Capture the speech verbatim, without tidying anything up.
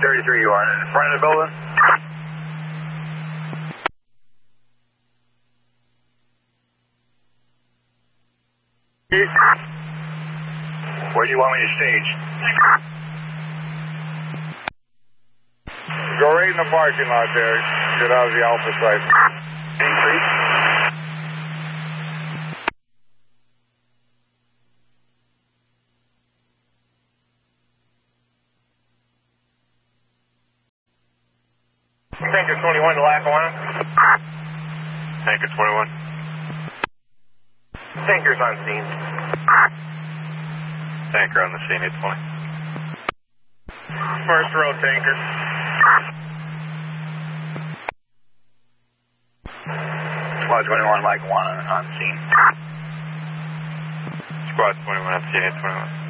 thirty-three, you are in front of the building? Where do you want me to stage? Go right in the parking lot there. Get out of the Alpha site. Increase. Tanker twenty-one to Lackawanna. Tanker twenty-one. Tanker's on scene. Tanker on the scene, eight twenty. First row tanker. Squad twenty-one, Lackawanna, on scene. Squad twenty-one on scene, eight twenty-one.